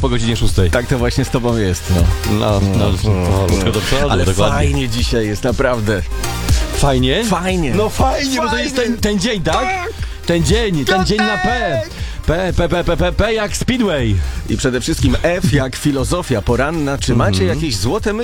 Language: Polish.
po godzinie 6. Tak to właśnie z tobą jest, no. Tylko do przodu, Ale dokładnie. fajnie dzisiaj jest, naprawdę. Fajnie? Fajnie. No fajnie, bo to jest ten dzień, tak? Ten dzień na P. P jak Speedway. I przede wszystkim F jak filozofia poranna. Czy macie jakieś złote myśli?